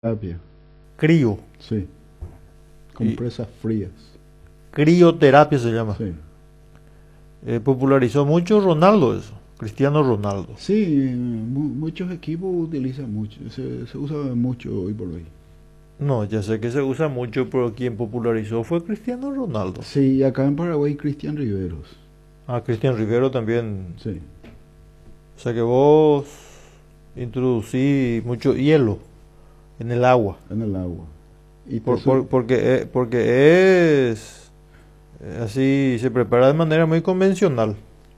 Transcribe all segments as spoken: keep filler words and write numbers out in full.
Terapia, Crío. sí, Y compresas frías, crioterapia se llama. sí. Eh, popularizó mucho Ronaldo eso, Cristiano Ronaldo. Sí, mu- muchos equipos utilizan mucho, se, se usa mucho hoy por hoy. No, ya sé que se usa mucho, pero quien popularizó fue Cristiano Ronaldo. Sí, acá en Paraguay Cristian Riveros, Ah, Cristian Rivero también. sí, O sea que vos introducí mucho hielo en el agua. en el agua. Y te Por- su- por- porque, es- porque es eh, así, se prepara de manera muy convencional.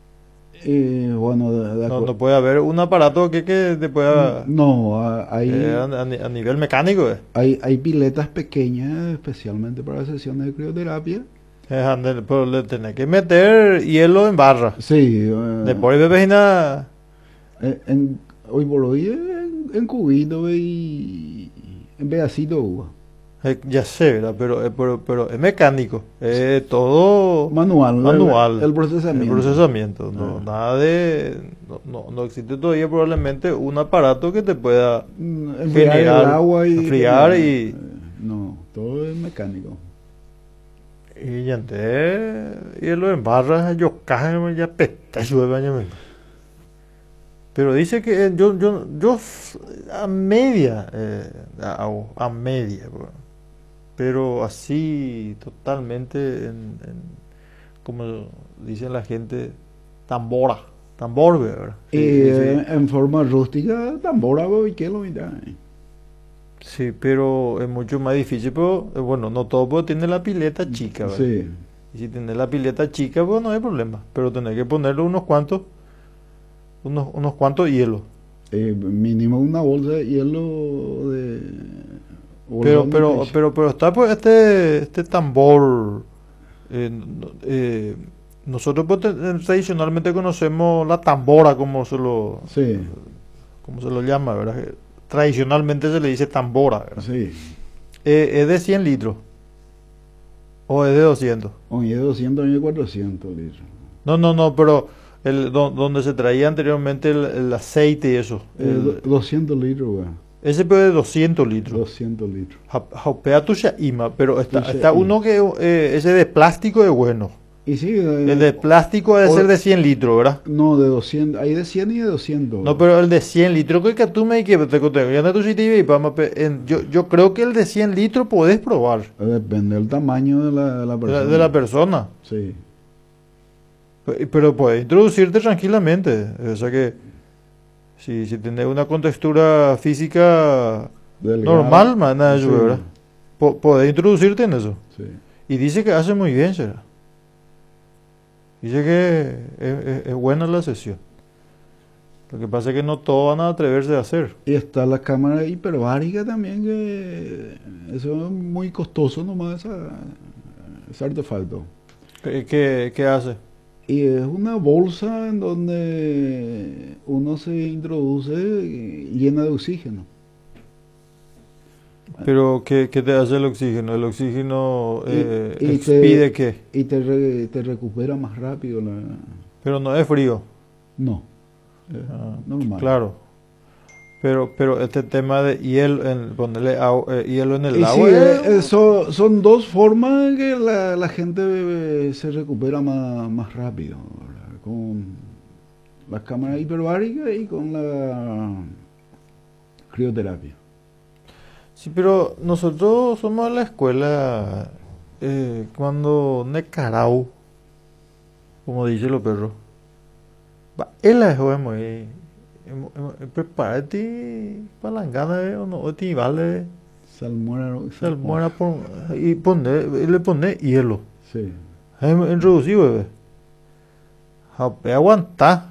eh, bueno, de, de No, acu- no puede haber un aparato que, que te pueda, no, a- eh, hay, a, a ni- a nivel mecánico. eh. hay, hay piletas pequeñas especialmente para sesiones de crioterapia. Es ande- pero le tenés que meter hielo en barra. Sí, eh, Después de vecina, en, en- hoy por hoy en, en cubito y en pedacito de uva. eh, ya sé, ¿verdad? Pero, eh, pero, pero es mecánico. Es todo Manual, manual. el, el procesamiento. El procesamiento. No, Ah. nada de. No, no, no existe todavía probablemente un aparato que te pueda Mm, enfriar el generar, agua y enfriar eh, y. no, todo es mecánico. Y ya entré, y lo en barras, yo caje, ya pesta, llueve, ya me- Pero dice que eh, yo, yo, yo s- a media, eh, hago, a media, bro. Pero así totalmente, en, en- como dice la gente, tambora, tambor, ¿verdad? Sí, Y sí, eh, sí. en forma rústica, tambora y que lo mira. Sí, pero es mucho más difícil, pero eh, bueno, no todo puede tener la pileta chica, ¿verdad? Sí, Y si tenés la pileta chica, pues no hay problema. Pero tenés que ponerle unos cuantos, unos, unos cuantos hielos. eh, mínimo una bolsa de hielo de bolsa Pero, de pero, nutrición. pero, pero está pues este, este tambor. eh, no- eh, nosotros pues, te- eh, tradicionalmente conocemos la tambora, como se lo, Sí, como se lo llama, ¿verdad? Que tradicionalmente se le dice tambora, ¿verdad? sí. Eh, ¿es de cien litros? ¿O es de doscientos? Oye, doscientos y cuatrocientos litros. No, no, no, pero el, do- donde se traía anteriormente el, el aceite y eso. Eh, el- do- doscientos litros, weón. ese pero de doscientos litros. doscientos litros. Ja- Jaupea tu ima, pero está, Tusha está ima. uno que eh, ese de plástico es bueno. Y sí, eh, El de plástico debe o- ser de cien litros, ¿verdad? no, de doscientos, hay de cien y de doscientos. No, pero el de cien litros, que que tú me que te conté, ya no tu sitio y vamos, pe- en- yo, yo creo que el de cien litros podés probar Depende del tamaño de la, de la de persona. la, de la persona. Sí. Pe- Pero puedes introducirte tranquilamente. O sea que si, si tienes una contextura física Delgado. normal, más nada de Sí, eso, ¿verdad? Po- Podés introducirte en eso. sí. Y dice que hace muy bien, será. Dice que es, es- es buena la sesión. Lo que pasa es que no todos van a atreverse a hacer. Y está la cámara hiperbárica también, que eso es muy costoso nomás, esa, ese artefacto. ¿Qué, qué- qué hace? Y es una bolsa en donde uno se introduce llena de oxígeno. Pero ¿qué, qué te hace el oxígeno? ¿El oxígeno eh, Y- y te- expide qué? Y te, re- te recupera más rápido la... Pero no es frío. No, es Ah, normal. Claro. Pero, pero este tema de hielo, en, ponerle au- eh, hielo en el Y agua. sí, eh, eh, eso- son dos formas en que la, la gente eh, se recupera más, más rápido, ¿verdad? Con las cámaras hiperbáricas y con la crioterapia. Sí, pero nosotros somos de la escuela eh, cuando Necarau, como dicen los perros, va, él es joven, eh, em- em- prepárate para la gana de o no, te vale, Salmuera, se muera por, y pone, y le pone hielo, Sí, Em- introducido, bebé, Jape, aguanta,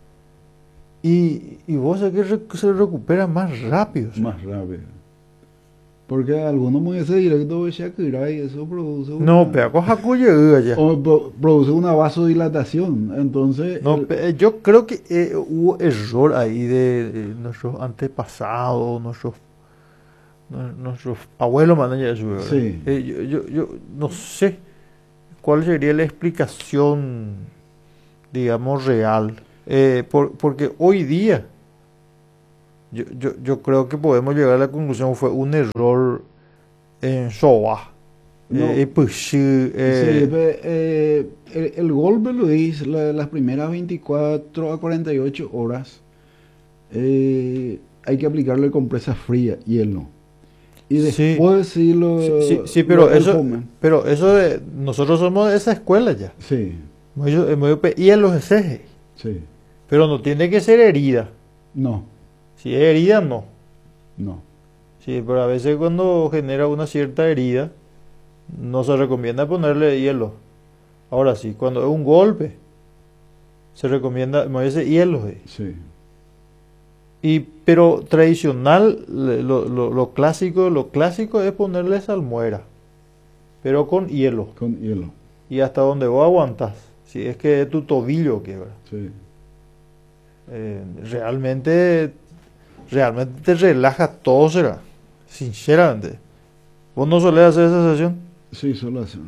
y, y vos sabés que re- se recupera más rápido, ¿sí? más rápido. Porque algunos muy ese directo de Shakira y eso produce una, No, pero coja cuyo ya. o pro- produce una vasodilatación. Entonces, No, el- pe- yo creo que eh, hubo error ahí de, de nuestros antepasados, nuestros, nue- nuestros abuelos, man, ya eso, ¿verdad? Sí. Eh, yo, yo, yo no sé cuál sería la explicación, digamos, real. Eh, por- porque hoy día Yo, yo, yo creo que podemos llegar a la conclusión fue un error en Showa. No. Eh, pues, sí, eh, Sí, pe- eh, el, el golpe lo dice la- las primeras veinticuatro a cuarenta y ocho horas. eh, hay que aplicarle compresa fría, hielo. Y Sí. después sí lo. sí, sí, sí, pero lo- el eso, fomen. pero eso de, nosotros somos de esa escuela ya. Sí, Ellos- en medio pe- hielo es ese. sí. Pero no tiene que ser herida. No, Si es herida, no. no. Sí, pero a veces cuando genera una cierta herida, no se recomienda ponerle hielo. Ahora sí, cuando es un golpe, se recomienda moverse hielo. eh. Sí, Y, pero tradicional, le- lo, lo, lo clásico, lo clásico es ponerle salmuera, pero con hielo. con hielo. Y hasta donde vos aguantás. Si es que tu tobillo quiebra. Sí. Eh, realmente, realmente te relaja todo, será. Sinceramente. ¿Vos no solés hacer esa sesión? Sí, solo así.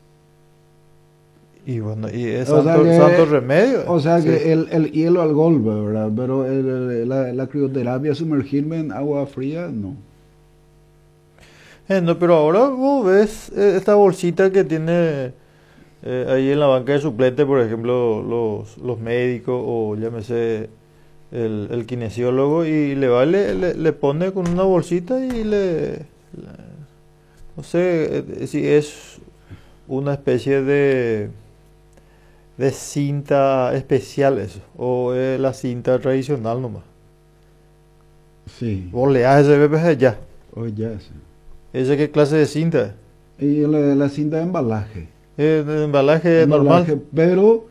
Y bueno, y es O sea santo, que- santo remedio. O sea Sí. que el, el hielo al golpe, ¿verdad? Pero el- el- la, la crioterapia, sumergirme en agua fría, no. Eh, no, pero ahora vos ves eh, esta bolsita que tiene eh, ahí en la banca de suplente, por ejemplo, los, los médicos o llámese el, el kinesiólogo y le va, le, le, le pone con una bolsita y le, le- no sé eh, si es una especie de de cinta especial eso o es la cinta tradicional nomás. Sí. Vos le das ese B P G ya. Oh, ya sé. ¿Ese qué clase de cinta es? Y la, la cinta de embalaje. Eh, de embalaje normal. Embalaje, pero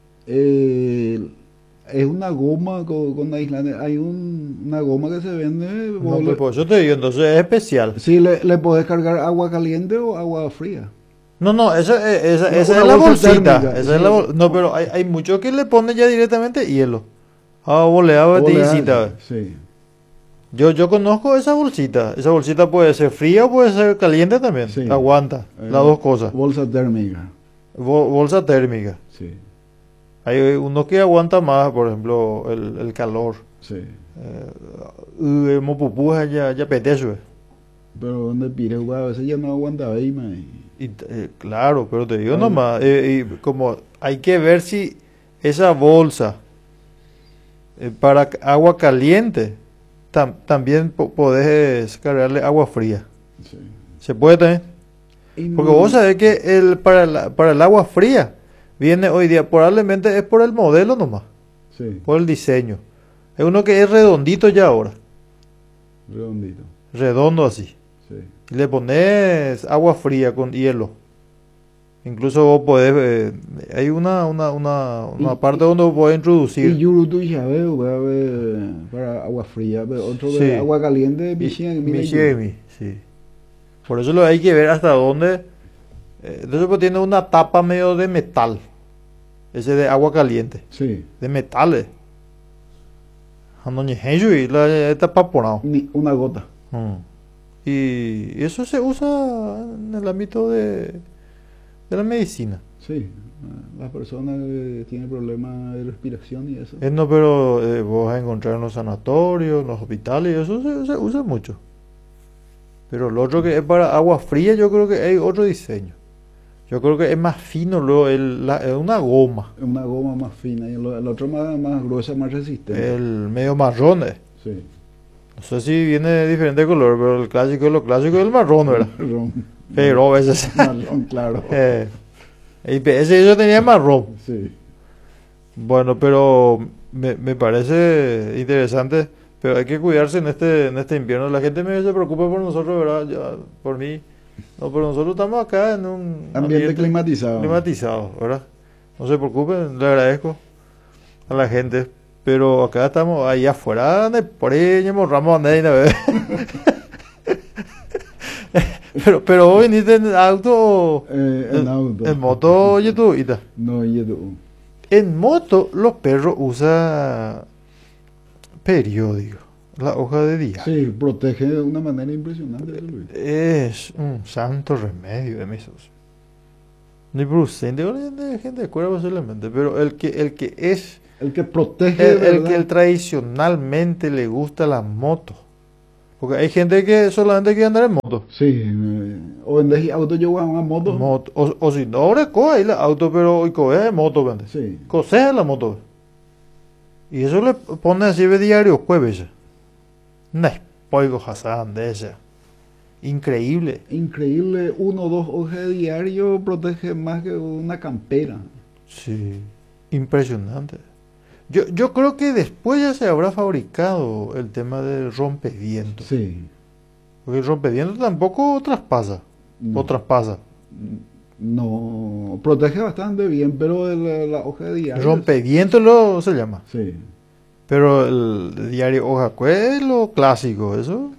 eh, es una goma con, con aislante. Hay un- una goma que se vende. No, vos pues le- por eso te digo, entonces es especial. sí, le, le podés cargar agua caliente o agua fría. No, no, esa, eh, esa, Una- esa una es la bolsa bolsita. térmica, Esa sí. es la bol- no, pero hay, hay muchos que le ponen ya directamente hielo. Ah, boleado O de le tisita. hace- Sí, Yo, yo conozco esa bolsita. Esa bolsita puede ser fría o puede ser caliente también. Sí. Aguanta Eh, las dos cosas. bolsa térmica. Bo- bolsa térmica. Sí, Hay unos que aguanta más, por ejemplo, el, el calor. sí. Eh, uh, mopupuja ya, ya petesue. Pero donde pire, a veces ya no aguanta ahí, man. Y, eh, claro, pero te digo Ah. nomás, eh, y como hay que ver si esa bolsa eh, para c- agua caliente tam- también po- podés cargarle agua fría. Sí. ¿Se puede también? Y Porque no- vos sabés que el, para, la- para el agua fría viene hoy día, probablemente es por el modelo nomás, Sí, por el diseño. Es uno que es redondito ya ahora, redondito. redondo así. Sí. Y le pones agua fría con hielo. Incluso vos podés, eh, hay una, una, una, una Y- parte donde vos podés Y introducir. yurutu ya veo, voy a ver para agua fría, pero otro Sí. de agua caliente, Y- Michigan, mi- mira, sí, mi- sí. Por eso lo hay que ver hasta dónde. eh, Entonces pues tiene una tapa medio de metal. Ese de agua caliente. sí, De metales. Y la tapa por ni una gota. Y eso se usa en el ámbito de, de la medicina. Sí, las personas que tienen problemas de respiración y eso. Eh, no, pero eh, vos vas a encontrar en los sanatorios, en los hospitales, y eso se, se usa mucho. Pero lo otro que es para agua fría, yo creo que hay otro diseño. Yo creo que es más fino, luego el, la- es una goma, Una goma más fina y el, el otro más, más gruesa, más resistente. el medio marrón. eh. Sí. No sé si viene de diferente color, pero el clásico es lo clásico es el marrón, ¿verdad? Marrón. Pero a veces. Marrón, claro. eh, el I P S yo tenía marrón. Sí. Bueno, pero me, me parece interesante, pero hay que cuidarse en este en este invierno. La gente me se preocupa por nosotros, ¿verdad? Ya, por mí. No, pero nosotros estamos acá en un Ambiente climatizado. climatizado, ¿verdad? No se preocupen, le agradezco a la gente. Pero acá estamos ahí afuera, de por ahí morramos a nadie, ¿no? pero, pero vos viniste en auto, Eh, en en, auto. en moto, YouTube, y tal. No, y tú. En moto, los perros usan periódico, la hoja de diario. Sí, protege de una manera impresionante eso, Luis. Es un santo remedio de mis usos. Ni Bruce, de gente de acuerdo posiblemente, pero el que, el que es El que protege, El, el ¿verdad? que el tradicionalmente le gusta la moto. Porque hay gente que solamente quiere andar en moto. Sí, eh, o vendés auto yo a una moto. Moto. O, o si no, ahora coge ahí la auto, pero hoy coge moto, vende. Sí, Coge la moto. Y eso le pone así de diario jueves. No es pollo Hassan de ese. Increíble. increíble, uno o dos hojas diario protege más que una campera. Sí. Impresionante. Yo, yo creo que después ya se habrá fabricado el tema del rompeviento. Sí, Porque el rompeviento tampoco traspasa. O no, traspasa. no, protege bastante bien, pero el- la hoja de diario. Rompeviento lo se llama. Sí, Pero el diario hoja es lo clásico, eso.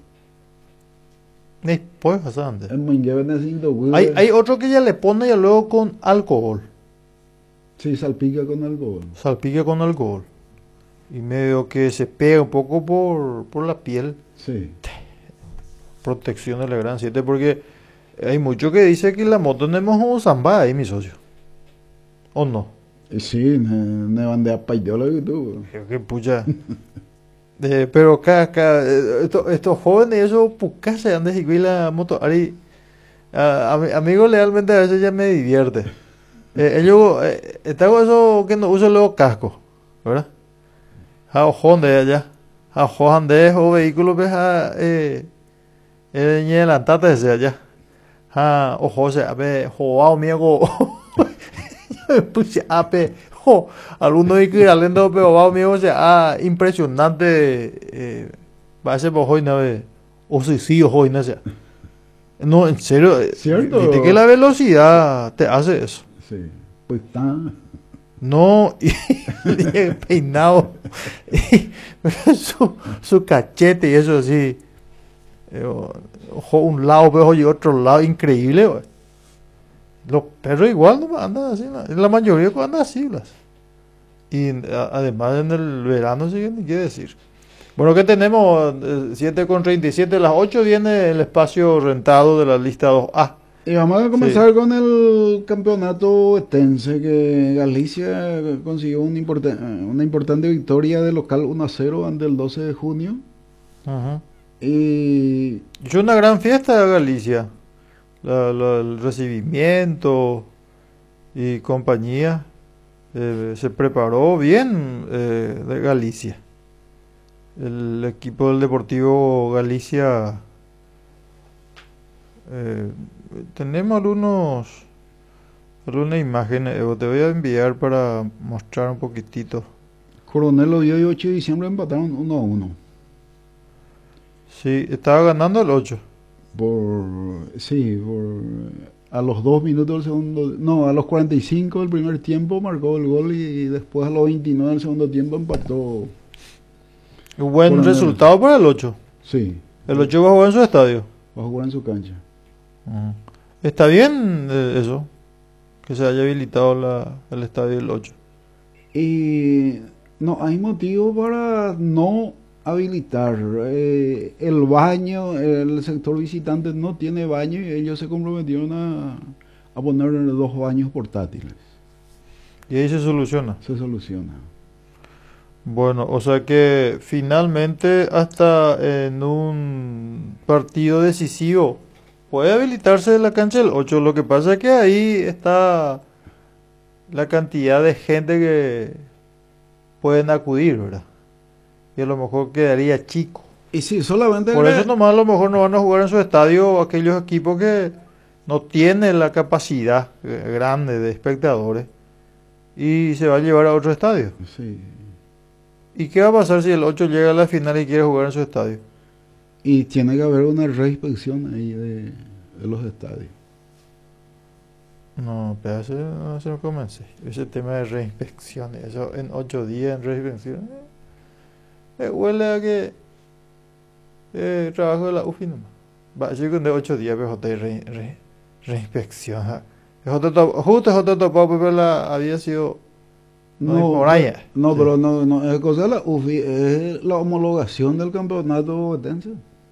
Ni pues bastante. el Munguebe necesita Hay, hay otro que ya le pone ya luego con alcohol. Sí, salpica con alcohol. Salpica con alcohol. Y medio que se pega un poco por, por la piel. Sí, Protección de la gran siete. Porque hay mucho que dice que la moto no hemos un zamba ahí, mi socio. ¿O no? y sí, ne, ne van de apayola que tú. Creo que pucha. Eh, pero acá, acá, eh, esto- estos jóvenes, esos pucas se han de seguir la moto. Ari, a, a mi amigo lealmente a veces ya me divierte. Eh, ellos, eh, está con eso que no usan luego casco, ¿verdad? A ojón de allá. A ojón de o vehículos, pues, a, eh, eh, ni adelantate desde allá. A ojo, se, a ver, joao, miego. Puse, a pe, jo, algunos de que alendo, pero va, miego, se, ah, impresionante, eh, va a ser por hoy, no, ve, o si sí, hoy, no sé. No, en serio, eh, ¿Cierto? viste que la velocidad te hace eso. Sí, pues está. No, y, y peinado, y su, su cachete y eso así. eh, Ojo un lado, pero y otro lado, increíble. Güey. Los perros igual no andan así, la, la mayoría andan así. Las. Y a- además en el verano, sí, ni qué decir. Bueno, ¿qué tenemos? Eh, siete con treinta y siete, las ocho viene el espacio rentado de la lista dos A. Y vamos a comenzar con el campeonato estense, que Galicia consiguió un importa- una importante victoria de local uno a cero ante el doce de junio. Ujú. Y Es una gran fiesta Galicia. La- la- el recibimiento y compañía. eh, se preparó bien eh, de Galicia. El equipo del Deportivo Galicia. eh, tenemos algunos algunas imágenes. Evo, te voy a enviar para mostrar un poquitito. Coronel Oviedo y ocho de diciembre empataron uno a uno. Sí, estaba ganando el ocho. Por, sí, por, a los dos minutos del segundo, no, a los cuarenta y cinco del primer tiempo marcó el gol y después a los veintinueve del segundo tiempo empató. Buen Coronel. resultado para el ocho. Sí, El ocho va a jugar en su estadio. va a jugar en su cancha. Ujú. Está bien eh, eso, que se haya habilitado la, el estadio del ocho. Y no hay motivo para no habilitar. Eh, el baño, el sector visitante no tiene baño y ellos se comprometieron a, a poner dos baños portátiles. Y ahí se soluciona. Se soluciona. Bueno, o sea que finalmente hasta en un partido decisivo puede habilitarse la cancha del ocho. Lo que pasa es que ahí está la cantidad de gente que pueden acudir, ¿verdad? Y a lo mejor quedaría chico. Y sí, solamente Por le- eso nomás a lo mejor no van a jugar en su estadio aquellos equipos que no tienen la capacidad eh, grande de espectadores y se va a llevar a otro estadio. sí. ¿Y qué va a pasar si el ocho llega a la final y quiere jugar en su estadio? Y tiene que haber una reinspección ahí de, de los estadios. No, pero ese no se me convence. Ese tema de reinspección, eso en ocho días en reinspección, eh, eh, huele a que eh, trabajo de la U F I nomás. Va a decir que de ocho días, pero de re, re- reinspección. ja. J to- Justo J topado, pero la había sido no, No, por ahí. no, Sí. pero no, no, es cosa de la U F I, es la homologación del campeonato estense.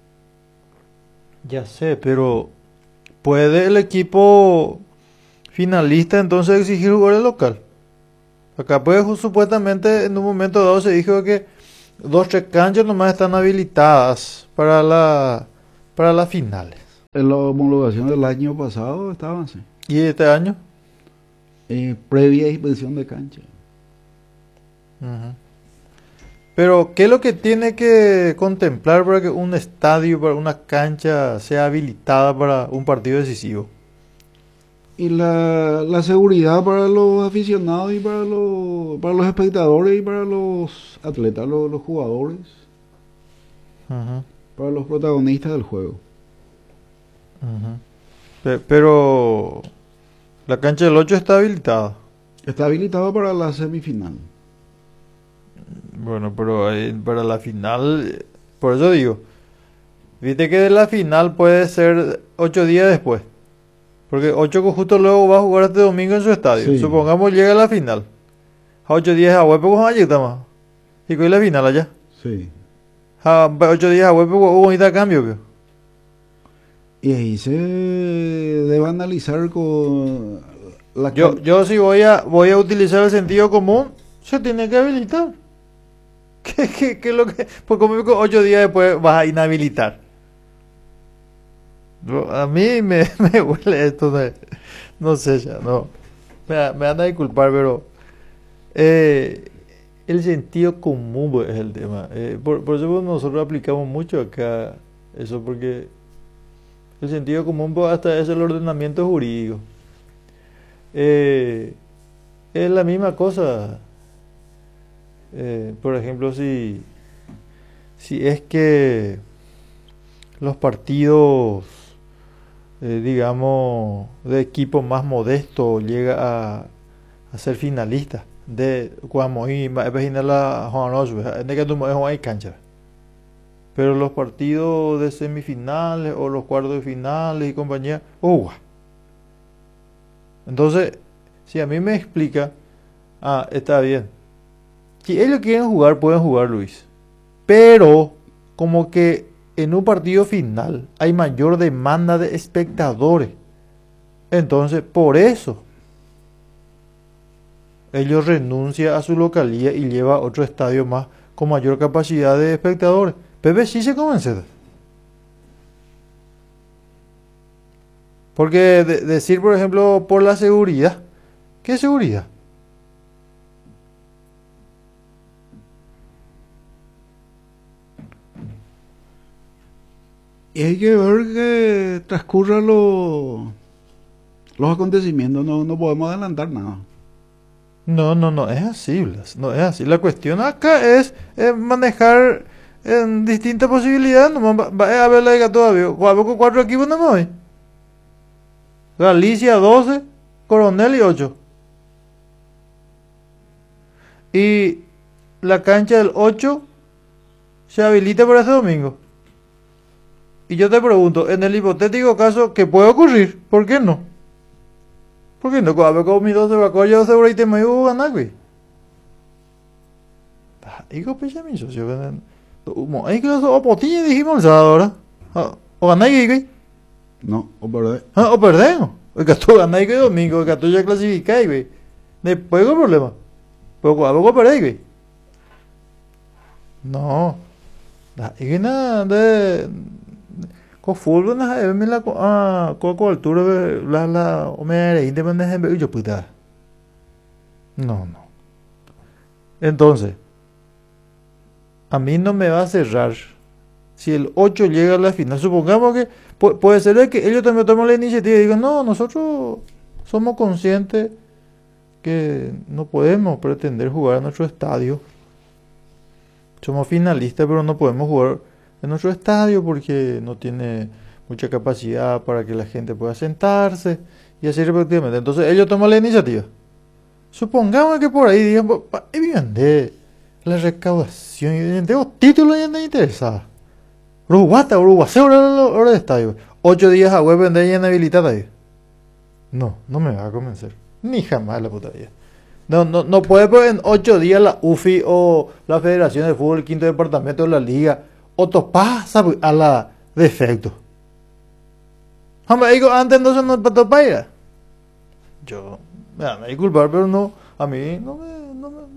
Ya sé, pero ¿puede el equipo finalista entonces exigir jugar el local? Acá pues supuestamente en un momento dado se dijo que dos, tres canchas nomás están habilitadas para la para las finales. En la homologación del año pasado estaban así. ¿Y este año? Eh, previa inspección de cancha. Uh-huh. Pero, ¿qué es lo que tiene que contemplar para que un estadio, para una cancha sea habilitada para un partido decisivo? Y la, la seguridad para los aficionados y para los, para los espectadores y para los atletas, los, los jugadores, Uh-huh. para los protagonistas del juego. Uh-huh. Pe- Pero, la cancha del ocho está habilitada. Está habilitado para la semifinal. Bueno, pero eh, para la final, eh, por eso digo, viste que de la final puede ser ocho días después. Porque ocho justo luego va a jugar este domingo en su estadio. Sí. Supongamos llega a la final. A ocho días a huevo con allí estamos. Y con la final allá. Sí. A ocho días a huevo hubo un cambio. ¿Qué? Y ahí se debe analizar con la Yo, can- yo si voy a voy a utilizar el sentido común, se tiene que habilitar. ¿Qué, qué, qué es lo que? Pues como digo, ocho días después vas a inhabilitar. Yo- a mí me, me huele esto de, no sé ya, no. Me, me van a disculpar, pero eh, el sentido común pues, es el tema. Eh, por, por eso pues, nosotros aplicamos mucho acá eso, porque el sentido común pues, hasta es el ordenamiento jurídico. Eh, es la misma cosa. Eh, por ejemplo, si, si es que los partidos, eh, digamos, de equipo más modesto llega a, a ser finalista de cuando imagina la Juan de que tú hay cancha. Pero los partidos de semifinales o los cuartos de finales y compañía, uh, entonces, si a mí me explica, ah, está bien. Si ellos quieren jugar, pueden jugar, Luis. Pero, como que en un partido final hay mayor demanda de espectadores. Entonces, por eso, ellos renuncian a su localía y lleva a otro estadio más con mayor capacidad de espectadores. Pepe sí se convence. Porque de- decir, por ejemplo, por la seguridad. ¿Qué seguridad? Y hay que ver que transcurran los, los acontecimientos, no, no podemos adelantar nada. No, no, no es así, Blas. No es así. La cuestión acá es, eh, manejar en distintas posibilidades. No va, va a ver la liga todavía. Jugamos con cuatro equipos nomás hoy. Galicia doce, Coronel y ocho. Y la cancha del ocho se habilita para este domingo. Y yo te pregunto, en el hipotético caso que puede ocurrir, ¿por qué no? ¿Por qué no? Cuando con mis doce va yo seguro y te me iba a ganar, güey. Digo, pues ya mi socio, hay que los opotillos dijimos el sábado, ¿verdad? O ganáis, güey. No, o perder. Ah, o perdemos. O que tú ganáis que domingo, que tú ya clasificáis, güey. Después hay problema. Pero cuando vos perdéis, güey. No. Es que nada de. Con fútbol, no sé, me la. Ah, con cobertura, la. La. O me haré independiente, yo puta. No, no. Entonces, a mí no me va a cerrar. Si el ocho llega a la final, supongamos que pu- puede ser que ellos también tomen la iniciativa y digan, no, nosotros somos conscientes que no podemos pretender jugar en nuestro estadio. Somos finalistas, pero no podemos jugar en nuestro estadio porque no tiene mucha capacidad para que la gente pueda sentarse y así respectivamente. Entonces ellos toman la iniciativa. Supongamos que por ahí digan, viven de la recaudación y tengo títulos y andan interesados. Uruguata, Uruguaseo, hora de estadio. Ocho días a web vender y inhabilitada ahí. No, no me va a convencer. Ni jamás la puta vida. No, no, no puede pues, en ocho días la U F I o la Federación de Fútbol, el quinto departamento de la liga, o pasa a la defecto. Hombre, digo, antes no se nos topaba. Yo, me van a disculpar, pero no, a mí no me,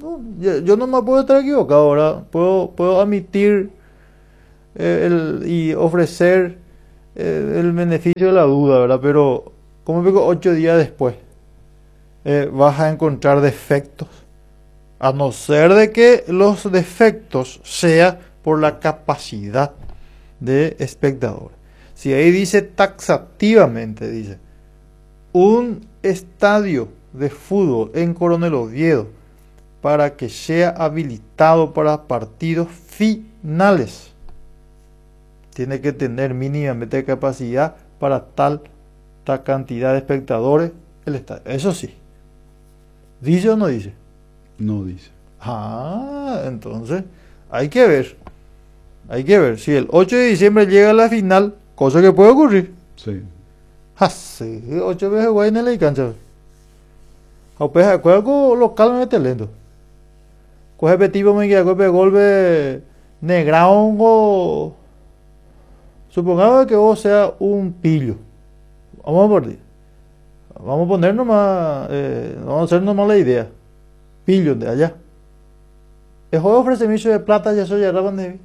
No, yo, yo no me puedo estar equivocado ahora. Puedo, puedo admitir eh, el, y ofrecer eh, el beneficio de la duda, ¿verdad? Pero, como digo, ocho días después eh, vas a encontrar defectos. A no ser de que los defectos sea por la capacidad de espectador. Si ahí dice taxativamente, dice, un estadio de fútbol en Coronel Oviedo para que sea habilitado para partidos finales, tiene que tener mínimamente capacidad para tal, tal cantidad de espectadores el estadio. Eso sí. ¿Dice o no dice? No dice. Ah, entonces hay que ver. Hay que ver. Si el ocho de diciembre llega a la final, cosa que puede ocurrir. Sí. Ah, sí, ocho veces guay en la cancha. A pesar de algo local me mete lento. Coge petivo me queda coge golpe negrón o supongamos que vos sea un pillo. Vamos a por ti. Vamos a poner nomás, eh, vamos a hacer nomás la idea. Pillo de allá. El juego ofrece miso de plata, ya soy ya raban de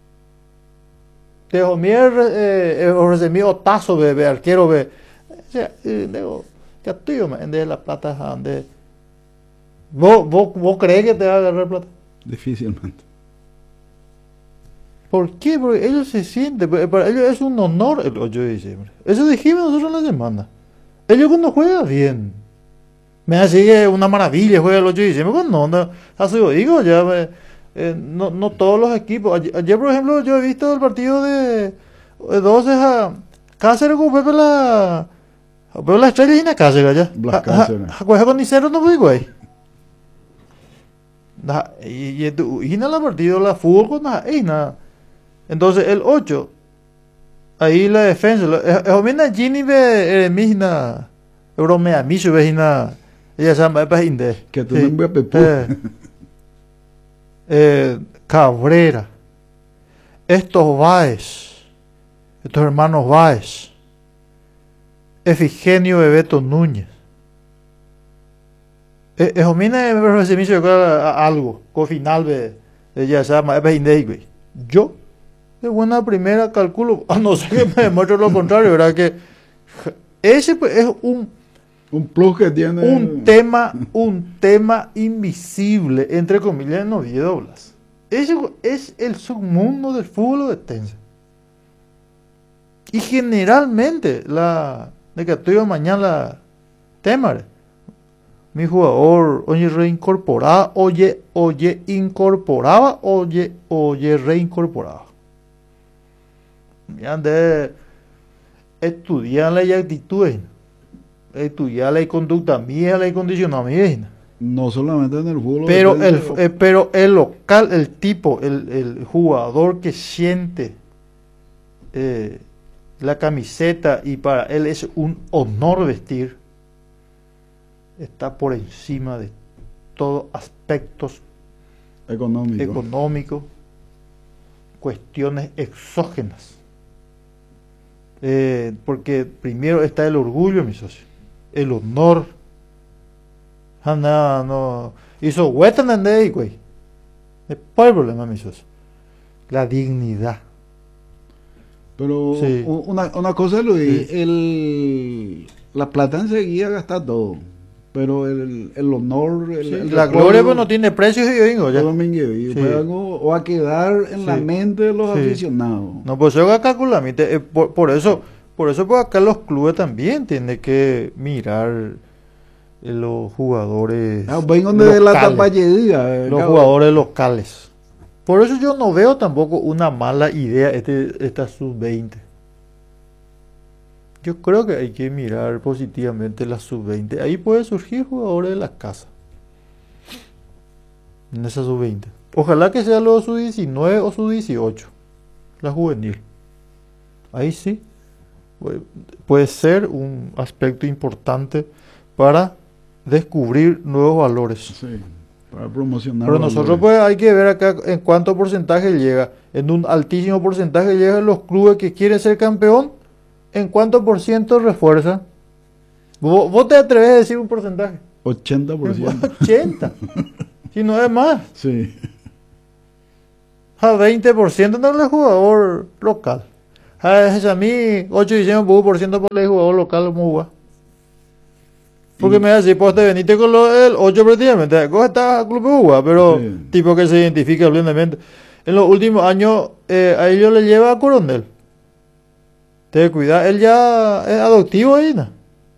Te homier eh, ofrece mi otazo de, de arquero de. O sea, digo, ya tío, me de la plata donde. ¿Vos, vos, ¿Vos crees que te va a agarrar plata? Difícilmente. ¿Por qué? Porque ellos se sienten, para ellos es un honor el ocho de diciembre. Eso dijimos nosotros en la semana. Ellos cuando juegan bien. Me hace que una maravilla juega el ocho de diciembre. Cuando no, así lo digo, ya me, eh, no, no todos los equipos. Ayer, ayer, por ejemplo, yo he visto el partido de, de doce a Cáceres con Pepe la. Pepe la estrella y la Cáceres allá. Blas Cáceres. Juega con Nicero, no fue güey. Y y la partido la fútbol con nada, y nada. Entonces el ocho, ahí la defensa, es mina Gini ve misna Euromea miso ve hina ella se llama para inde. Que tú no me pepu. Eh, Cabrera, estos Báez, estos hermanos Báez, Efigenio Bebeto Núñez. Es homina me se me hizo algo, con final de ella se llama para inde, güey. Yo de buena primera calculo, a no ser que me demuestre lo contrario, ¿verdad? Que ese pues, es un un plus que tiene un tema, un tema invisible, entre comillas, no doblas. Ese es el submundo del fútbol de Tense. Y generalmente la de que estoy mañana Temare, mi jugador, oye, reincorporaba, oye, oye, incorporaba, oye, oye, reincorporaba. Ya de estudiar la actitud, estudiar la conducta mía, la condicionamiento. No solamente en el fútbol. Pero el, eh, pero el local, el tipo, el, el jugador que siente eh, la camiseta y para él es un honor vestir, está por encima de todos aspectos económicos, económico, cuestiones exógenas. Eh, porque primero está el orgullo, mi socio, el honor. Ah, no, no. Hizo huetan en de ahí, güey. Es por el problema, mi socio. La dignidad. Pero sí. una, una cosa, Luis, sí. el, la plata enseguida gasta todo. Pero el, el honor, el, sí, el la gloria pues no tiene precio, y yo digo ya. Sí. Algo va a quedar en sí. la mente de los sí. aficionados. No, pues yo acá con la mente, eh, por, por eso, por eso pues acá los clubes también tienen que mirar eh, los jugadores ah, vengo de la tapayería, los cabrón. Jugadores locales. Por eso yo no veo tampoco una mala idea este, esta sub veinte. Yo creo que hay que mirar positivamente la sub veinte. Ahí puede surgir jugadores de la casa. En esa sub veinte. Ojalá que sea luego sub diecinueve o sub dieciocho. La juvenil. Ahí sí. Puede ser un aspecto importante para descubrir nuevos valores. Sí, para promocionar. Pero nosotros pues hay que ver acá en cuánto porcentaje llega. En un altísimo porcentaje llegan los clubes que quieren ser campeón. ¿En cuánto por ciento refuerza? ¿Vos, vos te atreves a decir un porcentaje? ochenta por ciento. ochenta. Si no es más, Sí. a veinte por ciento no es jugador local. A mí, ocho y diez por ciento por el jugador local muy guay. Porque Mm. me decís, pues te veniste con lo, el ocho prácticamente. Coge esta club de Uva, pero Sí. tipo que se identifica plenamente. En los últimos años, eh, a ellos le lleva a Coronel. Te cuida, él ya es adoptivo ahí, ¿no?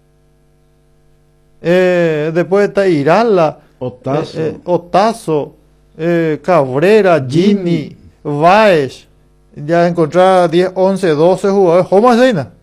Eh, después está Irala, Otazo. eh, eh, Otazo, eh, Cabrera, Gini, Baez. Ya encontrar diez, once, doce jugadores. ¿Cómo así, no?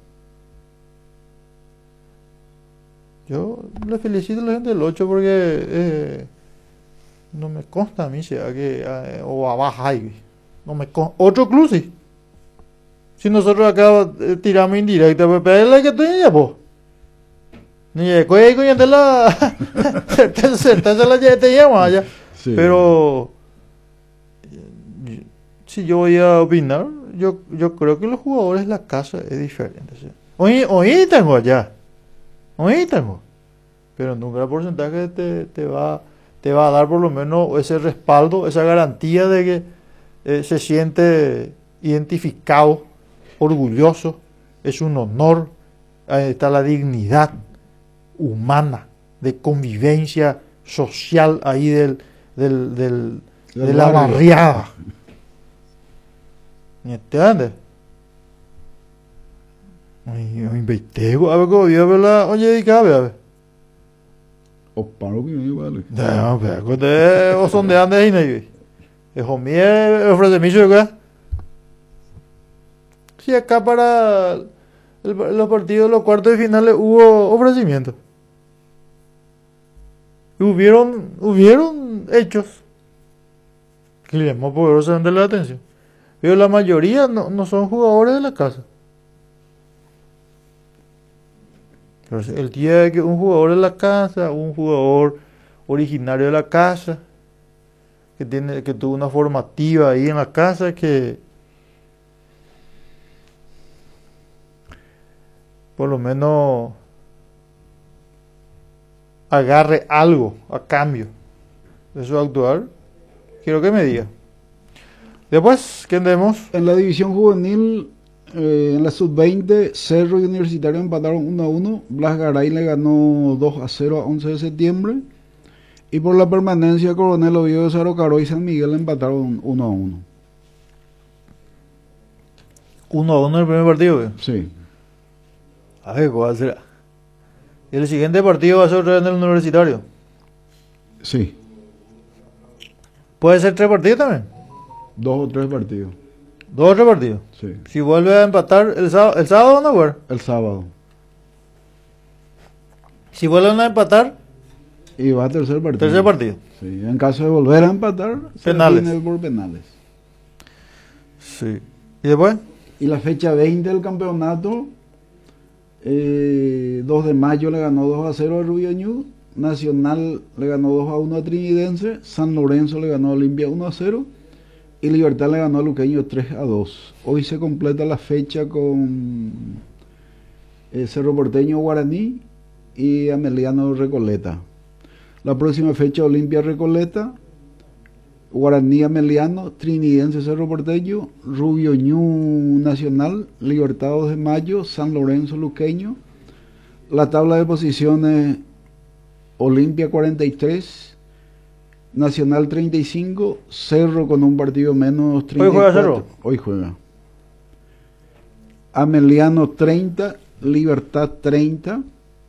Yo le felicito a la gente del ocho porque eh, no me consta a mí sea que eh, o abajo hay. No me consta. Otro club sí. Si nosotros acá eh, tiramos indirecta, pues pero que estoy ya, po. Ni de coña coña de la certeza la ya te llama allá. Sí. Pero eh, si yo voy a opinar, yo, yo creo que los jugadores de la casa es diferente. ¿Sí? Hoy, hoy tengo allá. Hoy tengo. Pero nunca el porcentaje te, te, va, te va a dar por lo menos ese respaldo, esa garantía de que eh, se siente identificado, orgulloso, es un honor, ahí está la dignidad humana, de convivencia social ahí del, del, del, Del de la barrio. barriada. ¿Me entiendes? Ay, yo invité, a ver cómo yo veo la oye, dedicada, a ver. O paro que me vale. No, pero ustedes o son de andes ahí, ¿no? Es homie, ofrece miso de acá. Si acá para el- los partidos, los cuartos de finales hubo ofrecimientos. Y hubieron, hubieron hechos que le llamó poderosamente la atención. Pero la mayoría no, no son jugadores de la casa. Entonces, el día de que un jugador de la casa, un jugador originario de la casa, que tiene, que tuvo una formativa ahí en la casa, que por lo menos agarre algo a cambio de su actuar, quiero que me diga. Después, ¿qué tenemos? En la división juvenil, eh, en la sub veinte, Cerro y Universitario empataron uno a uno. Blas Garay le ganó dos a cero a once de septiembre. Y por la permanencia, Coronel Oviedo de Sarocaro y San Miguel empataron uno a uno. Uno a uno en el primer partido. ¿Eh? Sí. A ver, ¿cuál será? Y el siguiente partido va a ser otra vez en el Universitario. Sí. Puede ser tres partidos también. Dos o tres partidos. Dos o tres partidos. Sí. Si vuelve a empatar el sábado, el sábado no jugar. El sábado. Si vuelven a empatar, Y va a tercer partido. tercer partido. Sí. En caso de volver a empatar, se Penales. define por penales. Sí. ¿Y después? Y la fecha veinte del campeonato, eh, dos de mayo le ganó dos a cero a Rubio Ñu, Nacional le ganó dos a uno a Trinidense, San Lorenzo le ganó a Olimpia uno a cero y Libertad le ganó a Luqueño tres a dos. Hoy se completa la fecha con eh, Cerro Porteño Guaraní y Ameliano Recoleta. La próxima fecha Olimpia Recoleta, Guaraní Ameliano, Trinidense Cerro Porteño, Rubio Ñu Nacional, Libertad dos de mayo, San Lorenzo Luqueño. La tabla de posiciones: Olimpia cuarenta y tres, Nacional treinta y cinco, Cerro con un partido menos treinta y cuatro. ¿Hoy juega Cerro? Hoy juega. Ameliano treinta, Libertad treinta,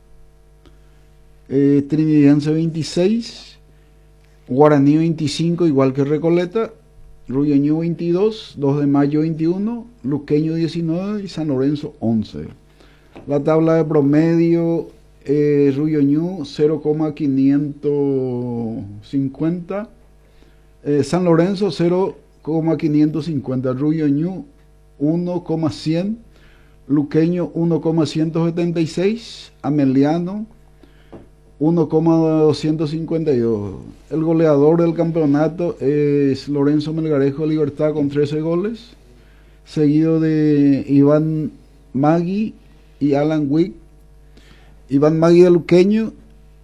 eh, Trinidense veintiséis, Guaraní veinticinco, igual que Recoleta, Rubio Ñu veintidós, dos de mayo veintiuno, Luqueño diecinueve y San Lorenzo once. La tabla de promedio: eh, Rubio Ñu cero coma quinientos cincuenta, eh, San Lorenzo cero coma quinientos cincuenta, Rubio Ñu uno coma cien, Luqueño uno coma ciento setenta y seis, Ameliano uno coma doscientos cincuenta y dos. El goleador del campeonato es Lorenzo Melgarejo Libertad con trece goles, seguido de Iván Magui y Alan Wick. Iván Magui de Luqueño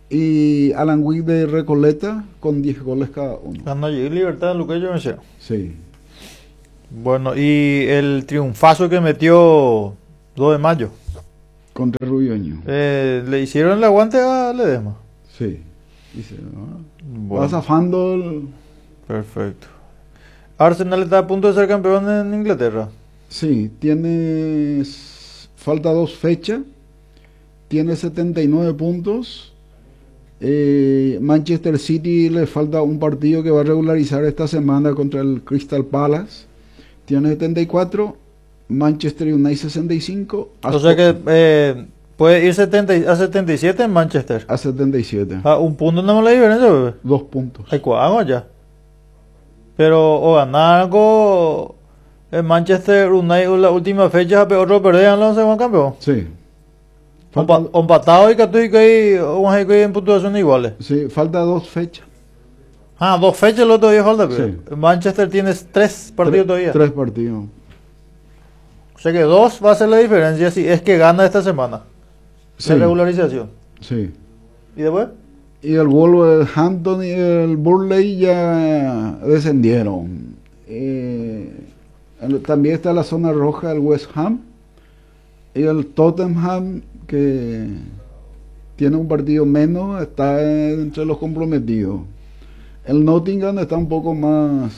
y Alan Wick de Recoleta con diez goles cada uno. Gana y Libertad, lo que yo me sé. Sí. Bueno, y el triunfazo que metió dos de mayo. Contra Rubioño. Eh, ¿Le hicieron el aguante a Ledesma? Sí. Dice, ¿no? Bueno. Va zafando el... Perfecto. Arsenal está a punto de ser campeón en Inglaterra. Sí, tiene... Falta dos fechas. Tiene setenta y nueve puntos. Eh, Manchester City le falta un partido que va a regularizar esta semana contra el Crystal Palace. Tiene setenta y cuatro. Manchester United sesenta y cinco. O sea que eh, puede ir setenta a setenta y siete en Manchester. A setenta y siete. Ah, un punto no es la diferencia, bebé. Dos puntos. Hay cuadro ya. Pero o ganar algo en Manchester United la última fecha, pero otro perder, no se van campeón. Sí. Falta... O empatado y Católico y en puntuación iguales. Sí, falta dos fechas. Ah, dos fechas el otro día falta. Sí. Manchester tiene tres partidos Tre todavía. Tres partidos. O sea que dos va a ser la diferencia si es que gana esta semana. Sí. La regularización. Sí. ¿Y después? Y el Wolverhampton y el Burnley ya descendieron. Eh, también está la zona roja el West Ham y el Tottenham, que tiene un partido menos, está entre los comprometidos. El Nottingham está un poco más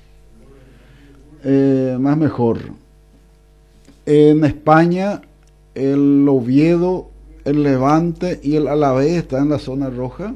eh, más mejor. En España el Oviedo, el Levante y el Alavés están en la zona roja.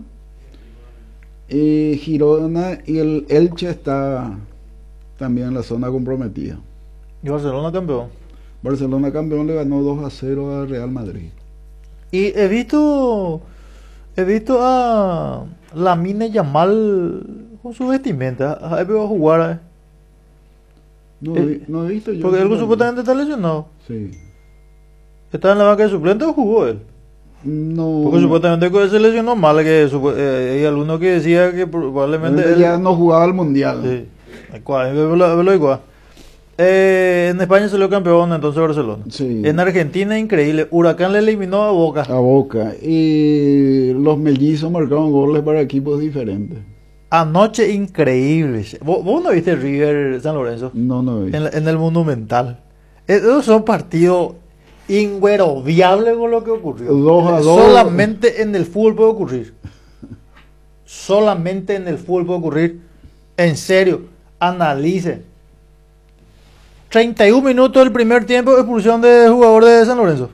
Y Girona y el Elche está también en la zona comprometida. ¿Y Barcelona campeón? Barcelona campeón, le ganó dos a cero a Real Madrid. Y he visto he visto a Lamine Yamal con su vestimenta. ¿Has visto jugar? Eh? No, Eh, no he visto yo. Porque él supuestamente está lesionado. Sí. ¿Está en la banca de suplente o jugó él? No. Porque supuestamente se lesionó mal, que eh, hay alguno que decía que probablemente él, ya no jugaba el mundial. sí. Eh, en España salió campeón entonces Barcelona. Sí. En Argentina increíble, Huracán le eliminó a Boca. A Boca. Y los mellizos marcaron goles para equipos diferentes. Anoche increíble. ¿Vos, vos no viste River San Lorenzo? No, no vi. En, la- en el Monumental. Esos son partidos ingueroviables con lo que ocurrió. Dos a dos. Solamente en el fútbol puede ocurrir. Solamente en el fútbol puede ocurrir. En serio, analicen. treinta y un minutos del primer tiempo, expulsión de jugador de San Lorenzo.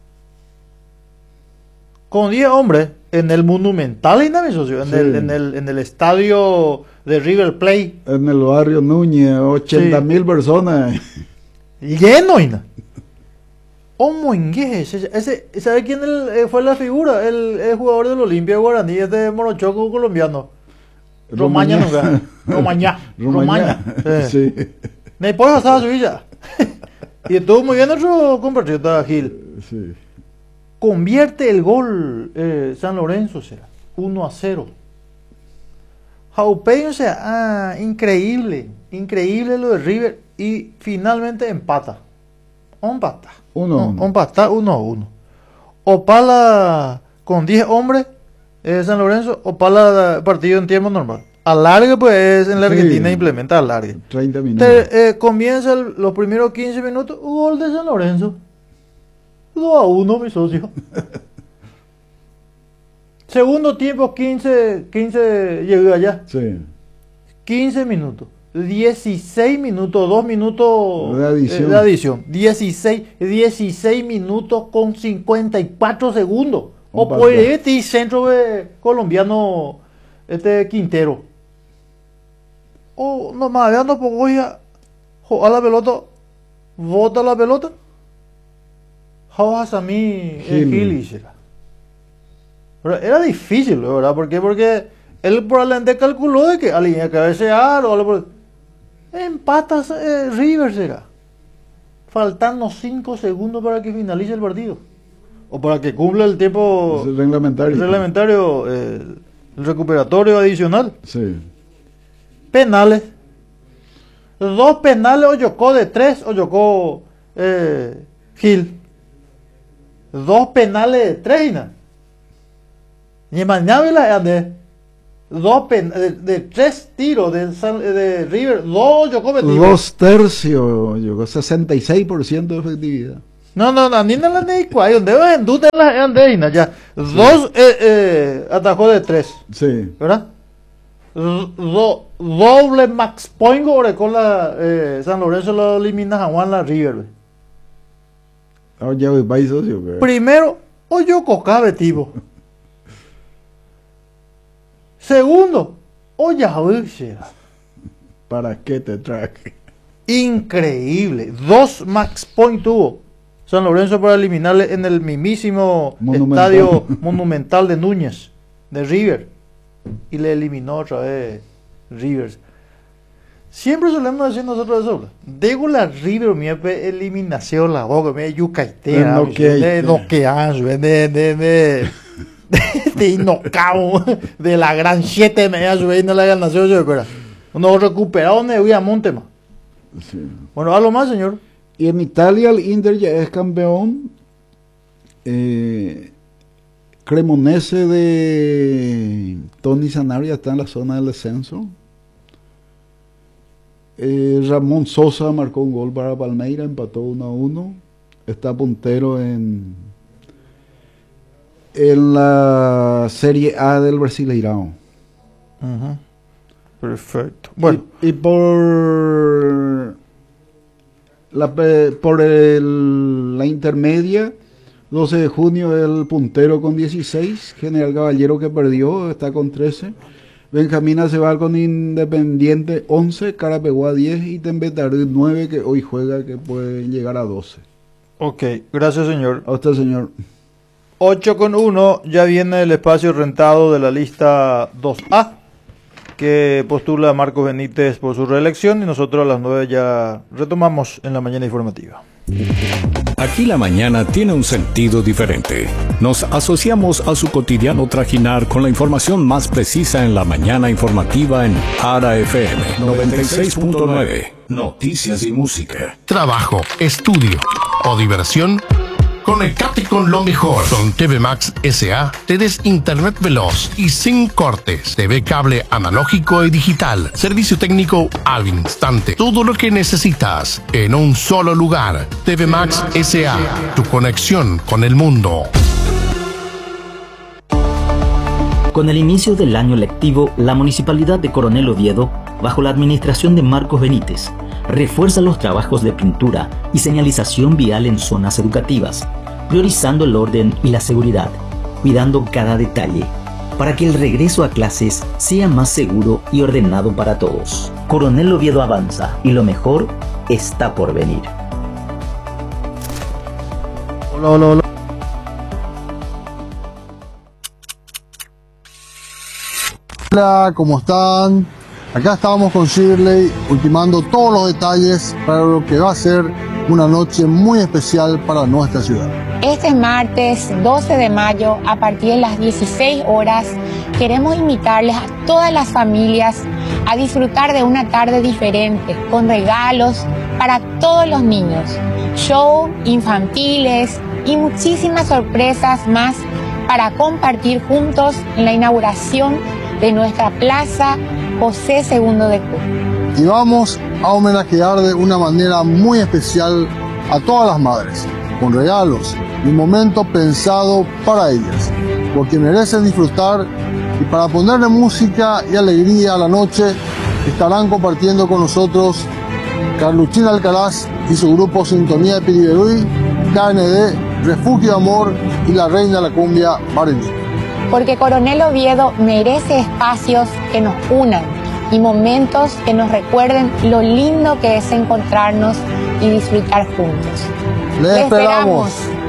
Con diez hombres en el Monumental, ¿y nada, mi socio? En, Sí. el, en, el, en el estadio de River Plate. En el barrio Núñez, ochenta mil personas. Lleno, Ina. Oh, Moinguez, ese, ese, ¿sabe quién el, eh, fue la figura? El, el jugador del Olimpia Guaraní, es de Morochoco colombiano. Romaña nunca. Romaña. Romaña. Eh. Sí. Después pasaba a Sevilla. Y estuvo muy bien nuestro compatriota Gil. Sí. Convierte el gol eh, San Lorenzo, o sea, uno a cero. Jaupey, o sea, ah, increíble. Increíble lo de River. Y finalmente empata. Empata. Uno a uno. Empata uno a uno. Opala con diez hombres, eh, San Lorenzo. Opala partido en tiempo normal. Alargue, pues en la Sí. Argentina implementa alargue. treinta minutos. Te, eh, comienza el- los primeros quince minutos, gol de San Lorenzo. dos a uno, mi socio. Segundo tiempo, quince, quince, llegué allá. Sí. quince minutos. dieciséis minutos, dos minutos De adición. eh, de adición. dieciséis, dieciséis minutos con cincuenta y cuatro segundos. O Un por partido. este centro eh, colombiano, este Quintero. O nomás veando poco ya, a la pelota, bota la pelota. Jawas a mí, Gil. Gil hiciera. Pero era difícil, ¿verdad? ¿Por qué? Porque él probablemente calculó de que alguien iba a cabecear o algo por... Empatas eh, River será. Faltando cinco segundos para que finalice el partido. O para que cumpla el tiempo Es el reglamentario. reglamentario, eh, el recuperatorio adicional. Sí. Penales. Dos penales Oyocó de tres, Oyocó eh, Gil. Dos penales de tres, Ina. Ni mañana la de dos pen, de, de tres tiros de, San, de River, dos yo cometido. Dos tercios, yo sesenta y seis por ciento de efectividad. No, no, no, ni nada ni cuál, donde va en duda la andina ya. Sí. Dos eh, eh, atajó de tres. Sí. ¿Verdad? Do, doble max point gore con la eh, San Lorenzo lo elimina a Juan la River. Ah, ya voy país socio. ¿Qué? Primero, o yo cocabe tipo. Segundo, o ya ¿Para qué te traje? Increíble. Dos max point tuvo San Lorenzo para eliminarle en el mismísimo monumental. Estadio monumental de Núñez, de River. Y le eliminó otra vez Rivers. Siempre solemos decir nosotros eso. Digo la River, mi eliminación, la boca, mi yucaitera, de noquear, de de de de inocao, de la gran siete media subir no la ganación, yo creo. Uno recuperado donde voy a Montema. Sí. Bueno, algo más, señor. Y en Italia el Inter ya es campeón. Eh, Cremonese de Tony Sanabria está en la zona del descenso. Eh, Ramón Sosa marcó un gol para Palmeira, empató uno a uno. Está puntero en, en la Serie A del Brasileirão. Uh-huh. Perfecto. Bueno. Y, y por la, por el, la intermedia, doce de junio el puntero con dieciséis, General Caballero que perdió, está con trece, Benjamín Aceval con Independiente once, Carapeguá diez y Tembetarí nueve que hoy juega que puede llegar a doce. Ok, gracias señor. A usted señor. ocho con uno, ya viene el espacio rentado de la lista dos A que postula a Marcos Benítez por su reelección y nosotros a las nueve ya retomamos en la mañana informativa. Aquí la mañana tiene un sentido diferente. Nos asociamos a su cotidiano trajinar con la información más precisa en la mañana informativa en Ara F M noventa y seis punto nueve. Noticias y música. Trabajo, estudio o diversión. Conectate con lo mejor. Con T V Max S A tenés internet veloz y sin cortes. T V cable analógico y digital. Servicio técnico al instante. Todo lo que necesitas en un solo lugar. T V Max S A. Tu conexión con el mundo. Con el inicio del año lectivo, la Municipalidad de Coronel Oviedo, bajo la administración de Marcos Benítez, refuerza los trabajos de pintura y señalización vial en zonas educativas, priorizando el orden y la seguridad, cuidando cada detalle, para que el regreso a clases sea más seguro y ordenado para todos. Coronel Oviedo avanza y lo mejor está por venir. Hola, hola, hola. Hola, ¿cómo están? Acá estábamos con Shirley ultimando todos los detalles para lo que va a ser una noche muy especial para nuestra ciudad. Este martes doce de mayo, a partir de las dieciséis horas, queremos invitarles a todas las familias a disfrutar de una tarde diferente, con regalos para todos los niños, show infantiles y muchísimas sorpresas más para compartir juntos en la inauguración de nuestra Plaza José segundo de Cu. Y vamos a homenajear de una manera muy especial a todas las madres, con regalos y un momento pensado para ellas, porque merecen disfrutar y para ponerle música y alegría a la noche estarán compartiendo con nosotros Carluchín Alcaraz y su grupo Sintonía de Piriberuy, K N D, Refugio de Amor y la Reina de la Cumbia Marilyn. Porque Coronel Oviedo merece espacios que nos unan y momentos que nos recuerden lo lindo que es encontrarnos y disfrutar juntos. ¡Les esperamos!